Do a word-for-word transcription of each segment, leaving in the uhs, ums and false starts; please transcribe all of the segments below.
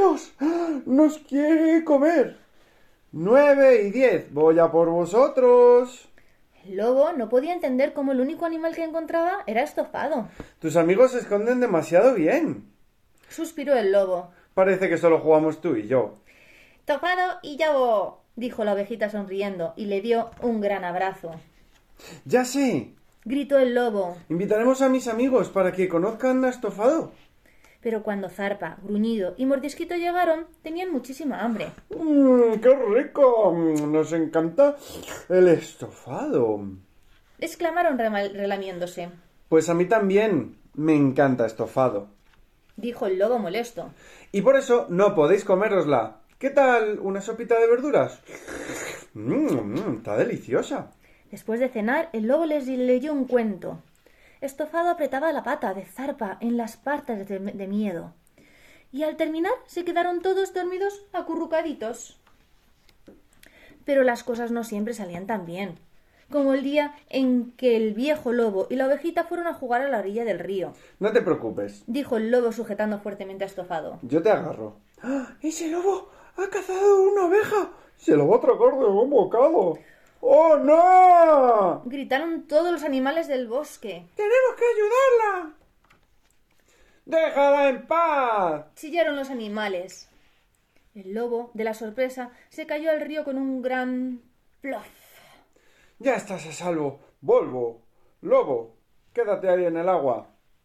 vemos! ¡Nos quiere comer! Nueve y diez, voy a por vosotros. El lobo no podía entender cómo el único animal que encontraba era Estofado. Tus amigos se esconden demasiado bien. Suspiró el lobo. Parece que solo jugamos tú y yo. Estofado y yo, dijo la ovejita sonriendo y le dio un gran abrazo. ¡Ya sé! Gritó el lobo. Invitaremos a mis amigos para que conozcan a Estofado. Pero cuando Zarpa, Gruñido y Mordisquito llegaron, tenían muchísima hambre. Mmm, ¡qué rico! Nos encanta el estofado. Exclamaron relamiéndose. Pues a mí también me encanta estofado, dijo el lobo molesto. Y por eso no podéis comérosla. ¿Qué tal una sopita de verduras? Mmm, está deliciosa. Después de cenar, el lobo les leyó un cuento. Estofado apretaba la pata de Zarpa en las patas de, de miedo. Y al terminar se quedaron todos dormidos acurrucaditos. Pero las cosas no siempre salían tan bien, como el día en que el viejo lobo y la ovejita fueron a jugar a la orilla del río. No te preocupes, dijo el lobo sujetando fuertemente a Estofado. Yo te agarro. ¡Ah! ¡Ese lobo ha cazado una oveja! ¡Se lo va a tragar de un bocado! ¡Oh, no! Gritaron todos los animales del bosque. ¡Tenemos que ayudarla! ¡Déjala en paz! Chillaron los animales. El lobo, de la sorpresa, se cayó al río con un gran plof. Ya estás a salvo, Volvo. Lobo, quédate ahí en el agua.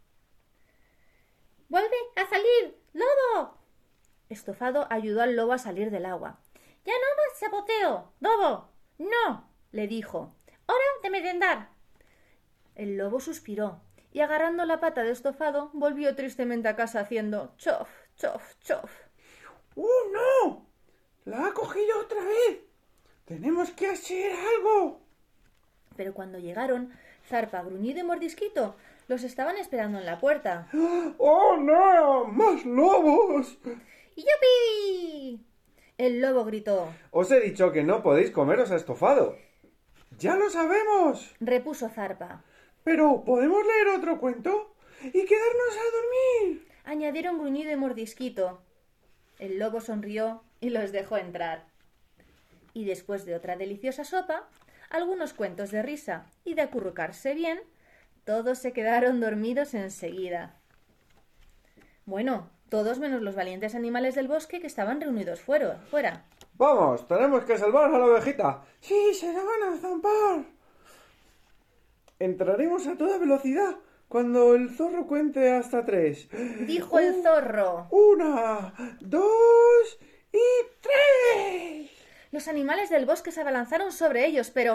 ¡Vuelve a salir, lobo! Estofado ayudó al lobo a salir del agua. ¡Ya no más saboteo, lobo! ¡No! le dijo. ¡Hora de merendar! El lobo suspiró y agarrando la pata de Estofado volvió tristemente a casa haciendo chof, chof, chof. ¡Oh, no! ¡La ha cogido otra vez! ¡Tenemos que hacer algo! Pero cuando llegaron, Zarpa, Gruñido y Mordisquito los estaban esperando en la puerta. ¡Oh, no! ¡Más lobos! ¡Yupi! El lobo gritó. Os he dicho que no podéis comeros a Estofado. ¡Ya lo sabemos! Repuso Zarpa. Pero, ¿podemos leer otro cuento? ¡Y quedarnos a dormir! Añadieron Gruñido y Mordisquito. El lobo sonrió y los dejó entrar. Y después de otra deliciosa sopa, algunos cuentos de risa y de acurrucarse bien, todos se quedaron dormidos enseguida. Bueno, todos menos los valientes animales del bosque que estaban reunidos fuera. fuera. ¡Vamos! ¡Tenemos que salvar a la ovejita! ¡Sí, se la van a zampar! Entraremos a toda velocidad cuando el zorro cuente hasta tres. Dijo el zorro. Una, dos y tres. Los animales del bosque se abalanzaron sobre ellos, pero...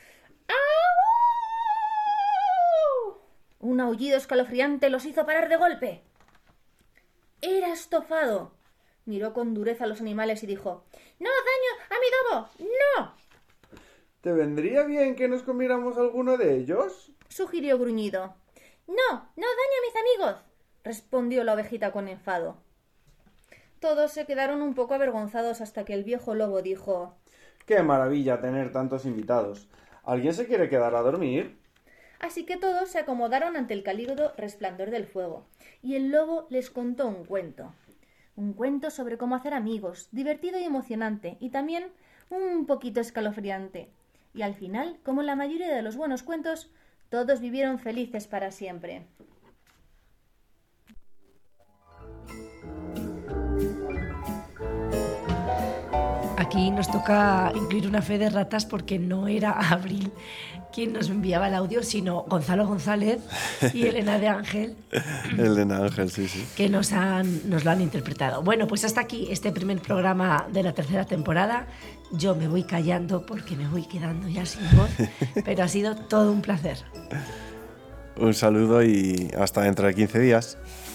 ¡Au! Un aullido escalofriante los hizo parar de golpe. Era Estofado. Miró con dureza a los animales y dijo: ¡No, daño a mi lobo! ¡No! ¿Te vendría bien que nos comiéramos alguno de ellos? Sugirió Gruñido. No, no daño a mis amigos, respondió la ovejita con enfado. Todos se quedaron un poco avergonzados hasta que el viejo lobo dijo: ¡Qué maravilla tener tantos invitados! ¿Alguien se quiere quedar a dormir? Así que todos se acomodaron ante el cálido resplandor del fuego, y el lobo les contó un cuento. Un cuento sobre cómo hacer amigos, divertido y emocionante, y también un poquito escalofriante. Y al final, como en la mayoría de los buenos cuentos, todos vivieron felices para siempre. Aquí nos toca incluir una fe de ratas porque no era Abril quien nos enviaba el audio, sino Gonzalo González y Elena de Ángel. Elena Ángel, sí, sí. Que nos, han, nos lo han interpretado. Bueno, pues hasta aquí este primer programa de la tercera temporada. Yo me voy callando porque me voy quedando ya sin voz, pero ha sido todo un placer. Un saludo y hasta dentro de quince días.